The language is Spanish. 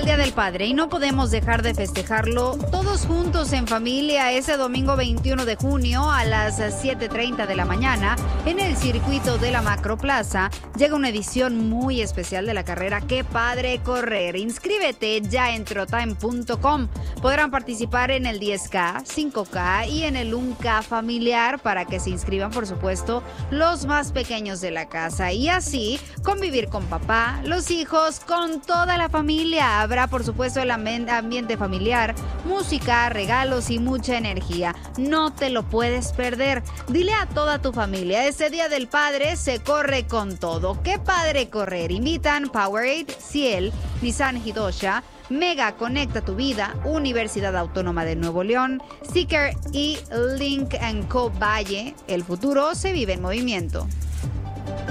el Día del Padre y no podemos dejar de festejarlo todos juntos en familia ese domingo 21 de junio a las 7:30 de la mañana en el circuito de la Macroplaza. Llega una edición muy especial de la carrera Qué Padre Correr. Inscríbete ya en trotime.com. Podrán participar en el 10K, 5K y en el 1K familiar para que se inscriban, por supuesto, los más pequeños de la casa y así convivir con papá, los hijos, con toda la familia. Habrá, por supuesto, el ambiente familiar, música, regalos y mucha energía. No te lo puedes perder. Dile a toda tu familia, este Día del Padre se corre con todo. ¡Qué padre correr! Invitan Powerade, Ciel, Nissan Hidosha, Mega Conecta tu Vida, Universidad Autónoma de Nuevo León, Seeker y Link & Co Valle. El futuro se vive en movimiento.